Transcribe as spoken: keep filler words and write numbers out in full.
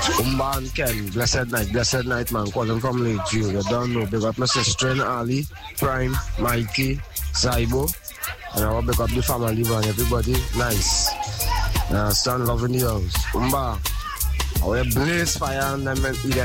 Umba and Ken, blessed night, blessed night, man. Calling from Lake View. You don't know. Big up my sister and Ali, Prime, Mikey, Saibo. And I want to pick up the family, man. Everybody, nice. Uh, stand love in the house. Umba. I will blaze fire and then